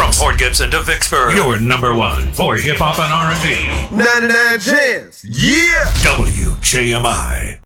From Port Gibson to Vicksburg, your number one for hip hop and R&B. 99 Jams. Yeah. WJMI.